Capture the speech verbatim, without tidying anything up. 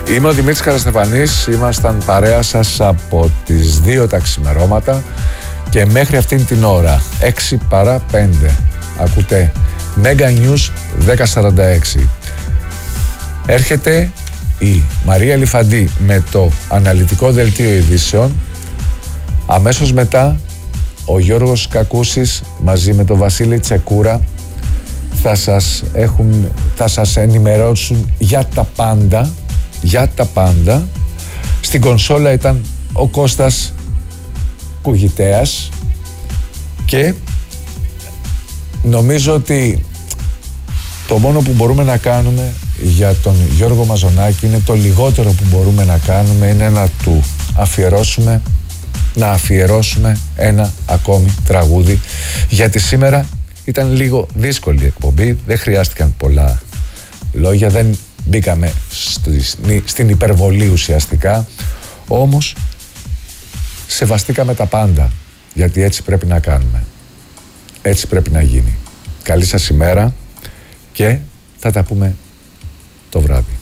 Είμαι ο Δημήτρης Καραστεφανής, ήμασταν παρέα σας από τις δύο τα ξημερώματα και μέχρι αυτήν την ώρα, έξι παρά πέντε, ακούτε Mega News δέκα σαράντα έξι. Έρχεται η Μαρία Λιφαντή με το αναλυτικό δελτίο ειδήσεων. Αμέσως μετά ο Γιώργος Κακούσης μαζί με τον Βασίλη Τσεκούρα θα σας, έχουν, θα σας ενημερώσουν για τα πάντα, για τα πάντα. Στην κονσόλα ήταν ο Κώστας Κουγητέας και νομίζω ότι το μόνο που μπορούμε να κάνουμε για τον Γιώργο Μαζονάκη είναι το λιγότερο που μπορούμε να κάνουμε είναι να του αφιερώσουμε να αφιερώσουμε ένα ακόμη τραγούδι, γιατί σήμερα ήταν λίγο δύσκολη η εκπομπή, δεν χρειάστηκαν πολλά λόγια, δεν μπήκαμε στη, στην υπερβολή ουσιαστικά, όμως σεβαστήκαμε τα πάντα, γιατί έτσι πρέπει να κάνουμε, έτσι πρέπει να γίνει. Καλή σας ημέρα και θα τα πούμε το βράδυ.